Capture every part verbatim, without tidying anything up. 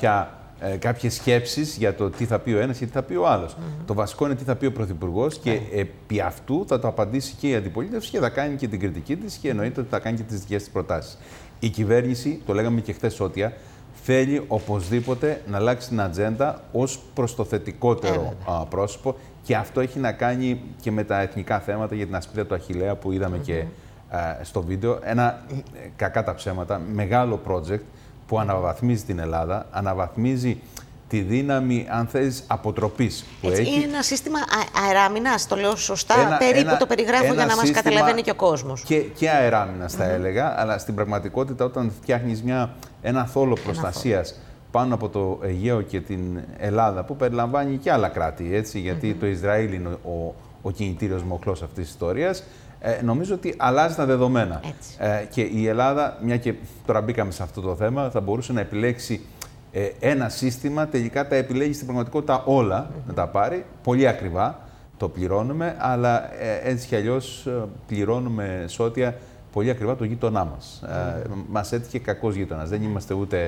κάποια, ε, κάποιες σκέψεις για το τι θα πει ο ένας και τι θα πει ο άλλος. Mm-hmm. Το βασικό είναι τι θα πει ο Πρωθυπουργός και mm-hmm. επί αυτού θα το απαντήσει και η αντιπολίτευση και θα κάνει και την κριτική της και εννοείται ότι θα κάνει και τις δικές της προτάσεις. Η κυβέρνηση, το λέγαμε και χθες Ότια, θέλει οπωσδήποτε να αλλάξει την ατζέντα ως προς το θετικότερο ε, α, πρόσωπο και αυτό έχει να κάνει και με τα εθνικά θέματα για την ασπίδα του Αχιλλέα που είδαμε mm-hmm. και α, στο βίντεο. Ένα, κακά τα ψέματα, μεγάλο project που αναβαθμίζει την Ελλάδα, αναβαθμίζει τη δύναμη, αν θες, αποτροπής που Έτσι, έχει. Είναι ένα σύστημα αεράμινας, το λέω σωστά, ένα, περίπου ένα, το περιγράφω για να μας καταλαβαίνει και ο κόσμος. Και, και αεράμινας θα mm-hmm. έλεγα, αλλά στην πραγματικότητα όταν φτιάχνεις μια, ένα θόλο προστασίας ένα πάνω από το Αιγαίο και την Ελλάδα, που περιλαμβάνει και άλλα κράτη, έτσι, γιατί mm-hmm. το Ισραήλ είναι ο, ο κινητήριος μοχλός αυτής της ιστορίας, ε, νομίζω ότι αλλάζει τα δεδομένα. Ε, και η Ελλάδα, μια και τώρα μπήκαμε σε αυτό το θέμα, θα μπορούσε να επιλέξει ε, ένα σύστημα, τελικά τα επιλέγει στην πραγματικότητα όλα mm-hmm. να τα πάρει, πολύ ακριβά, το πληρώνουμε, αλλά ε, έτσι κι αλλιώς πληρώνουμε σώτια πολύ ακριβά το γείτονά μας. Mm-hmm. Ε, μας έτυχε κακός γείτονας. Δεν είμαστε ούτε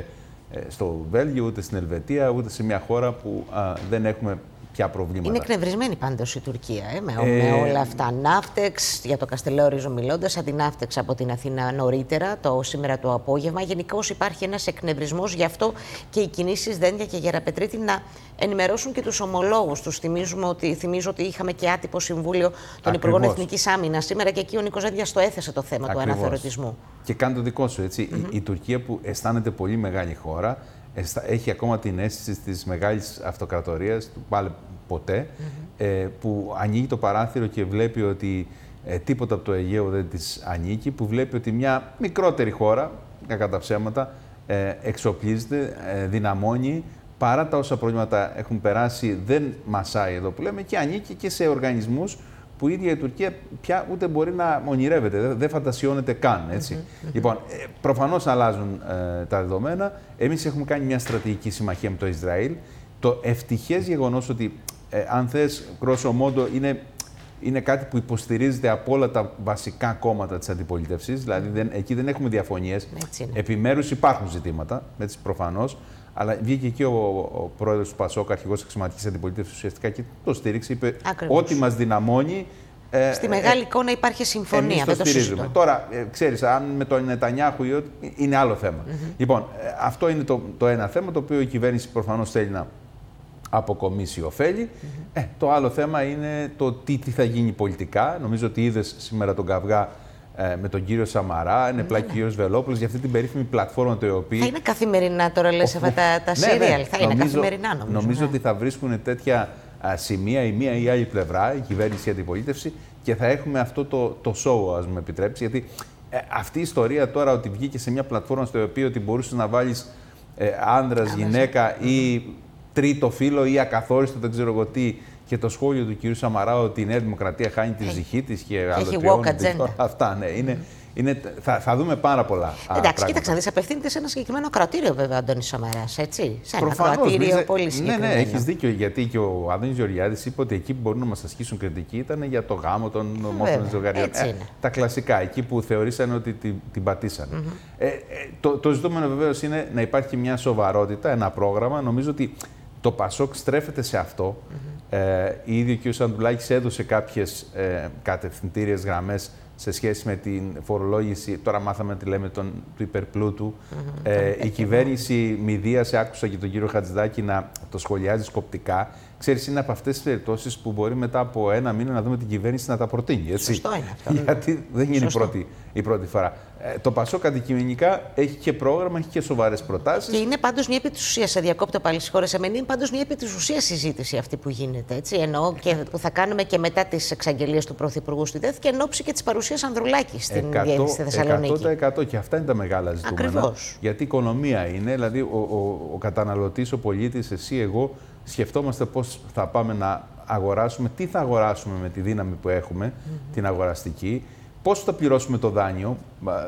στο Βέλγιο, ούτε στην Ελβετία, ούτε σε μια χώρα που α, δεν έχουμε πια προβλήματα. Είναι εκνευρισμένη πάντως η Τουρκία ε, με, ε... με όλα αυτά. Ναύτεξ, για το Καστελόριζο μιλώντας, αντιναύτεξ από την Αθήνα νωρίτερα, το σήμερα το απόγευμα. Γενικώς υπάρχει ένας εκνευρισμός, γι' αυτό και οι κινήσεις Δένδια και Γεραπετρίτη να ενημερώσουν και τους ομολόγους τους. Θυμίζουμε ότι, θυμίζω ότι είχαμε και άτυπο συμβούλιο των Ακριβώς. Υπουργών Εθνικής Άμυνας σήμερα και εκεί ο Νίκος Δένδιας το έθεσε το θέμα Ακριβώς. του αναθεωρητισμού. Και κάνει το δικό σου, έτσι. Mm-hmm. Η, η Τουρκία που αισθάνεται πολύ μεγάλη χώρα, έχει ακόμα την αίσθηση της μεγάλης αυτοκρατορίας, του πάλι ποτέ, mm-hmm. ε, που ανοίγει το παράθυρο και βλέπει ότι ε, τίποτα από το Αιγαίο δεν της ανήκει, που βλέπει ότι μια μικρότερη χώρα, κακά τα ψέματα, ε, εξοπλίζεται, ε, δυναμώνει, παρά τα όσα προβλήματα έχουν περάσει, δεν μασάει εδώ που λέμε και ανήκει και σε οργανισμούς που η ίδια η Τουρκία πια ούτε μπορεί να ονειρεύεται, δεν, δεν φαντασιώνεται καν, έτσι. Mm-hmm. Λοιπόν, ε, προφανώς αλλάζουν ε, τα δεδομένα. Εμείς έχουμε κάνει μια στρατηγική συμμαχία με το Ισραήλ. Το ευτυχές γεγονός ότι, ε, αν θες, grosso modo, είναι, είναι κάτι που υποστηρίζεται από όλα τα βασικά κόμματα της αντιπολίτευσης, δηλαδή δεν, εκεί δεν έχουμε διαφωνίες. Επιμέρους υπάρχουν ζητήματα, έτσι, προφανώς. Αλλά βγήκε και ο, ο πρόεδρος του Πασόκ, αρχηγός της αξιωματικής αντιπολίτευσης, ουσιαστικά και το στήριξε. Είπε Ακριβώς. Ό,τι μας δυναμώνει. Ε, Στη μεγάλη ε, εικόνα υπάρχει συμφωνία. Εμείς το δεν το στηρίζουμε. συζητώ. Τώρα, ε, ξέρεις, αν με τον Νετανιάχου είναι άλλο θέμα. Mm-hmm. Λοιπόν, ε, αυτό είναι το, το ένα θέμα, το οποίο η κυβέρνηση προφανώς θέλει να αποκομίσει ωφέλη. Mm-hmm. Ε, το άλλο θέμα είναι το τι, τι θα γίνει πολιτικά. Νομίζω ότι είδες σήμερα τον καυγά με τον κύριο Σαμαρά, είναι πλάκι ο κύριος Βελόπουλος για αυτή την περίφημη πλατφόρμα το οποίο. Θα είναι καθημερινά τώρα, λες, αυτά τα, τα ναι, σύριαλ. Ναι, θα νομίζω, είναι καθημερινά, νομίζω. Νομίζω ναι. ότι θα βρίσκουν τέτοια α, σημεία η μία ή η άλλη πλευρά, η κυβέρνηση ή η αντιπολίτευση, και θα έχουμε αυτό το, το show, ας μου επιτρέψει. Γιατί ε, αυτή η ιστορία τώρα ότι βγήκε σε μια πλατφόρμα στο οποίο ότι μπορούσε να βάλεις ε, άνδρας, γυναίκα ή τρίτο φύλο ή ακαθόριστο, δεν ξέρω εγώ τι. Και το σχόλιο του κυρίου Σαμαρά ότι η Νέα Δημοκρατία χάνει τη ψυχή της και αλωτριώνεται. Αυτά, ναι. Είναι, mm. είναι, θα, θα δούμε πάρα πολλά. Εντάξει, κοίταξε να δεις, απευθύνεται σε ένα συγκεκριμένο ακροατήριο, βέβαια, Αντώνης Σαμαράς, έτσι. Σε ένα Προφανώς, ακροατήριο ναι, πολύ συγκεκριμένο. Ναι, ναι, έχεις δίκιο. Γιατί και ο Άδωνης Γεωργιάδης είπε ότι εκεί που μπορούν να μας ασκήσουν κριτική ήταν για το γάμο των ομόφυλων ζευγαριών. Ε, τα κλασικά, εκεί που θεωρήσαν ότι την, την πατήσανε. Mm-hmm. Ε, ε, το, το ζητούμενο βεβαίως είναι να υπάρχει μια σοβαρότητα, ένα πρόγραμμα. Νομίζω ότι το Πασόκ στρέφεται σε αυτό. Mm-hmm. Ε, η ίδια και ο Σαντουλάκης έδωσε κάποιες ε, κατευθυντήριες γραμμές σε σχέση με την φορολόγηση. Τώρα μάθαμε τι λέμε τον, του υπερπλούτου. Mm-hmm. ε, η κυβέρνηση μηδίασε, άκουσα και τον κύριο Χατζηδάκη να το σχολιάζει σκοπτικά. Ξέρεις, είναι από αυτές τις περιπτώσεις που μπορεί μετά από ένα μήνα να δούμε την κυβέρνηση να τα προτείνει. Έτσι. Σωστό είναι αυτό. Γιατί δεν είναι η πρώτη, η πρώτη φορά. Ε, το Πασόκ αντικειμενικά έχει και πρόγραμμα, έχει και σοβαρές προτάσεις. Και είναι πάντως μια επί της ουσίας, σε διακόπτω πάλι συγχώρεσαι με, είναι πάντως μια επί της ουσίας συζήτηση αυτή που γίνεται. Έτσι. Εννοώ και που θα κάνουμε και μετά τις εξαγγελίες του Πρωθυπουργού στη ΔΕΘ και εν ώψη και της παρουσίας Ανδρουλάκη στην στη Θεσσαλονίκη. εκατό τοις εκατό και αυτά είναι τα μεγάλα ζητούμενα. Ακριβώς. Γιατί η οικονομία είναι, δηλαδή ο, ο, ο καταναλωτής, ο πολίτης, εσύ, εγώ, σκεφτόμαστε πώς θα πάμε να αγοράσουμε, τι θα αγοράσουμε με τη δύναμη που έχουμε, mm-hmm. την αγοραστική, πώς θα πληρώσουμε το δάνειο.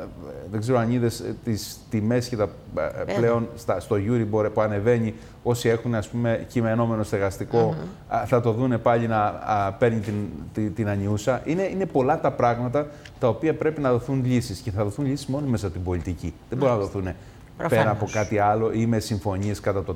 Δεν ξέρω αν είδες τις τιμές και τα yeah. πλέον στα, στο Euribor που ανεβαίνει. Όσοι έχουν, ας πούμε, κειμενόμενο στεγαστικό, mm-hmm. θα το δούνε πάλι να α, παίρνει την, την, την ανιούσα. Είναι, είναι πολλά τα πράγματα τα οποία πρέπει να δοθούν λύσεις και θα δοθούν λύσεις μόνο μέσα από την πολιτική. Δεν μπορούν να δοθούν πέρα από κάτι άλλο ή με συμφωνίες κατά το